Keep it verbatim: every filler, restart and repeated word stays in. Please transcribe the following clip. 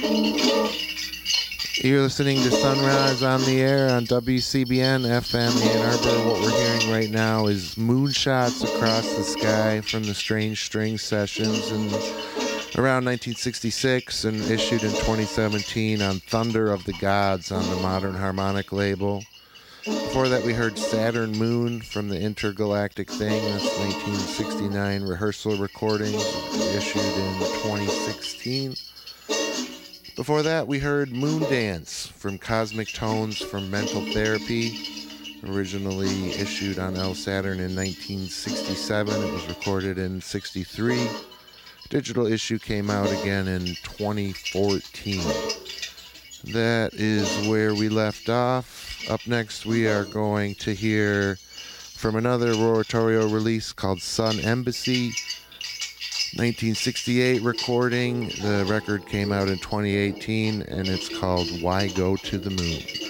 You're listening to Sunrise on the Air on W C B N F M Ann Arbor. What we're hearing right now is Moonshots Across the Sky from the Strange String Sessions in around nineteen sixty-six and issued in twenty seventeen on Thunder of the Gods on the Modern Harmonic label. Before that, we heard Saturn Moon from the Intergalactic Thing. That's nineteen sixty-nine rehearsal recordings issued in twenty sixteen. Before that, we heard Moon Dance from Cosmic Tones from Mental Therapy, originally issued on El Saturn in nineteen sixty-seven. It was recorded in sixty-three. Digital issue came out again in twenty fourteen. That is where we left off. Up next, we are going to hear from another Oratorio release called Sun Embassy. nineteen sixty-eight recording. The record came out in twenty eighteen, and it's called Why Go to the Moon?